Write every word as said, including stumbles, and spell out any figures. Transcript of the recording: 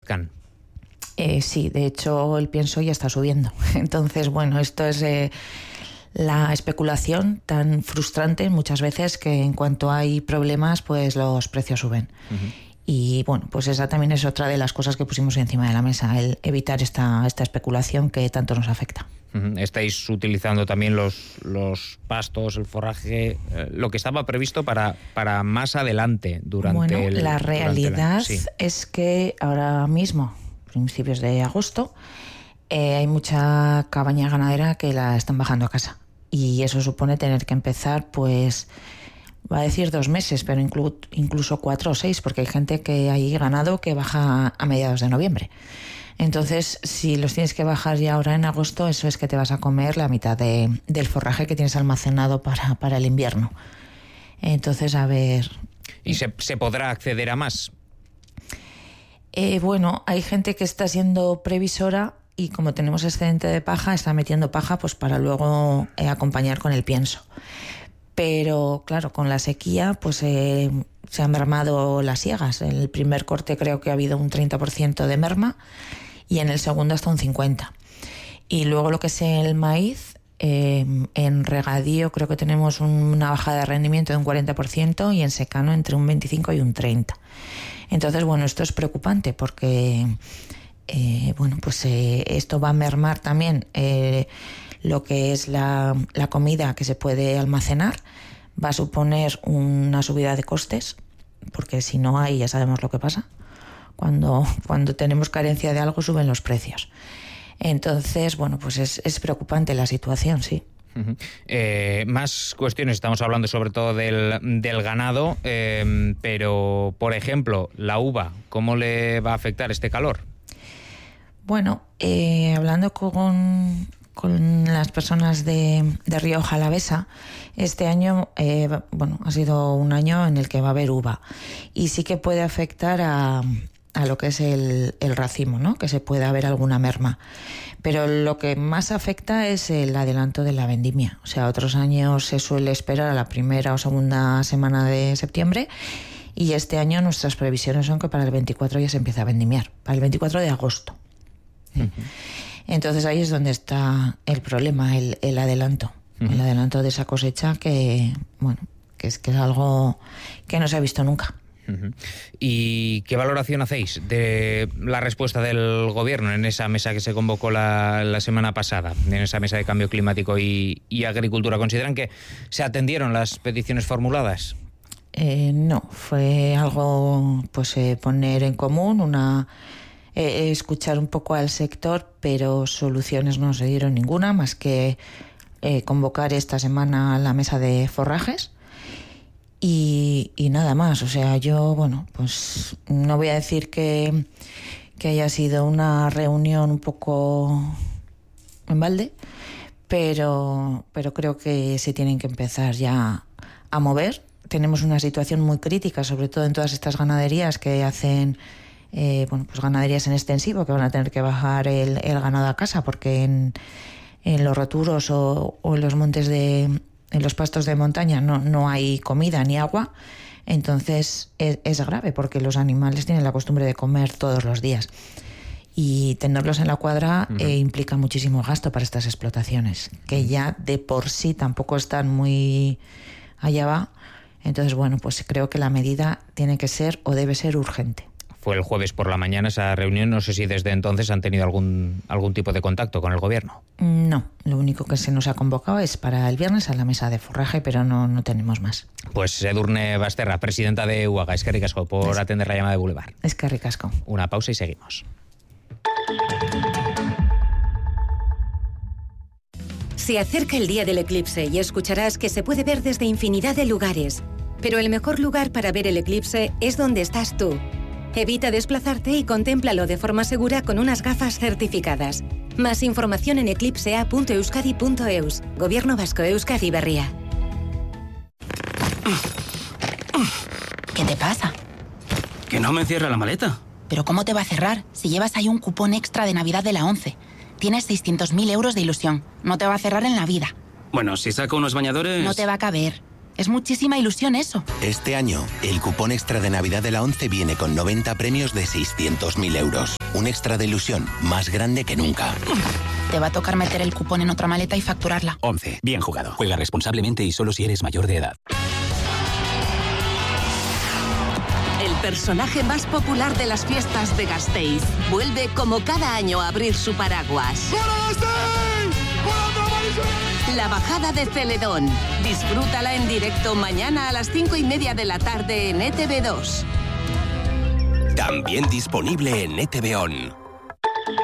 crezcan. Eh, sí, de hecho el pienso ya está subiendo. Entonces, bueno, esto es eh, la especulación tan frustrante muchas veces que en cuanto hay problemas, pues los precios suben. Uh-huh. Y bueno, pues esa también es otra de las cosas que pusimos encima de la mesa, el evitar esta, esta especulación que tanto nos afecta. Estáis utilizando también los, los pastos, el forraje, eh, lo que estaba previsto para, para más adelante durante bueno, el... Bueno, la realidad el, sí. es que ahora mismo, principios de agosto, eh, hay mucha cabaña ganadera que la están bajando a casa. Y eso supone tener que empezar, pues, va a decir dos meses, pero inclu- incluso cuatro o seis, porque hay gente que hay ganado que baja a mediados de noviembre. Entonces, si los tienes que bajar ya ahora en agosto, eso es que te vas a comer la mitad de, del forraje que tienes almacenado para, para el invierno. Entonces, a ver... ¿Y se, se podrá acceder a más? Eh, bueno, hay gente que está siendo previsora y como tenemos excedente de paja, está metiendo paja pues para luego eh, acompañar con el pienso. Pero, claro, con la sequía, pues eh, se han mermado las siegas. En el primer corte creo que ha habido un treinta por ciento de merma y en el segundo hasta un cincuenta por ciento. Y luego lo que es el maíz, eh, en regadío creo que tenemos una bajada de rendimiento de un cuarenta por ciento y en secano entre un veinticinco y un treinta por ciento. Entonces, bueno, esto es preocupante porque, eh, bueno, pues eh, esto va a mermar también eh, lo que es la, la comida que se puede almacenar, va a suponer una subida de costes, porque si no hay, ya sabemos lo que pasa. Cuando, cuando tenemos carencia de algo, suben los precios. Entonces, bueno, pues es, es preocupante la situación, sí. Uh-huh. Eh, más cuestiones, estamos hablando sobre todo del, del ganado, eh, pero, por ejemplo, la uva, ¿cómo le va a afectar este calor? Bueno, eh, hablando con... con las personas de, de Rioja Alavesa, este año eh, bueno, ha sido un año en el que va a haber uva y sí que puede afectar a, a lo que es el, el racimo, ¿no? Que se puede haber alguna merma. Pero lo que más afecta es el adelanto de la vendimia. O sea, otros años se suele esperar a la primera o segunda semana de septiembre y este año nuestras previsiones son que para el veinticuatro ya se empieza a vendimiar, para el veinticuatro de agosto. Uh-huh. Entonces ahí es donde está el problema, el, el adelanto, uh-huh. el adelanto de esa cosecha que, bueno, que es que es algo que no se ha visto nunca. Uh-huh. ¿Y qué valoración hacéis de la respuesta del gobierno en esa mesa que se convocó la, la semana pasada, en esa mesa de cambio climático y, y agricultura? ¿Consideran que se atendieron las peticiones formuladas? Eh, no, fue algo, pues eh, poner en común una... Eh, escuchar un poco al sector, pero soluciones no se dieron ninguna, más que eh, convocar esta semana la mesa de forrajes y, y nada más. O sea, yo, bueno, pues no voy a decir que, que haya sido una reunión un poco en balde, pero, pero creo que se tienen que empezar ya a mover. Tenemos una situación muy crítica, sobre todo en todas estas ganaderías que hacen... Eh, bueno, pues ganaderías en extensivo que van a tener que bajar el, el ganado a casa porque en, en los roturos o, o en los montes de en los pastos de montaña no, no hay comida ni agua, entonces es, es grave porque los animales tienen la costumbre de comer todos los días y tenerlos en la cuadra uh-huh. eh, implica muchísimo gasto para estas explotaciones que ya de por sí tampoco están muy allá va. Entonces, bueno, pues creo que la medida tiene que ser o debe ser urgente. Fue el jueves por la mañana esa reunión. No sé si desde entonces han tenido algún algún tipo de contacto con el gobierno. No, lo único que se nos ha convocado es para el viernes a la mesa de forraje, pero no, no tenemos más. Pues Edurne Basterra, presidenta de UAGA, eskerrik asko por es, atender la llamada de Boulevard. Eskerrik asko. Una pausa y seguimos. Se acerca el día del eclipse y escucharás que se puede ver desde infinidad de lugares. Pero el mejor lugar para ver el eclipse es donde estás tú. Evita desplazarte y contémplalo de forma segura con unas gafas certificadas. Más información en eclipsea punto euskadi punto eus. Gobierno Vasco, Euskadi Berria. ¿Qué te pasa? Que no me cierra la maleta. ¿Pero cómo te va a cerrar si llevas ahí un cupón extra de Navidad de la ONCE? Tienes seiscientos mil euros de ilusión. No te va a cerrar en la vida. Bueno, si saco unos bañadores... No te va a caber. Es muchísima ilusión eso. Este año, el cupón extra de Navidad de la ONCE viene con noventa premios de seiscientos mil euros. Un extra de ilusión más grande que nunca. Te va a tocar meter el cupón en otra maleta y facturarla. ONCE. Bien jugado. Juega responsablemente y solo si eres mayor de edad. El personaje más popular de las fiestas de Gasteiz vuelve como cada año a abrir su paraguas. La bajada de Celedón. Disfrútala en directo mañana a las cinco y media de la tarde en E T V dos. También disponible en E T V On.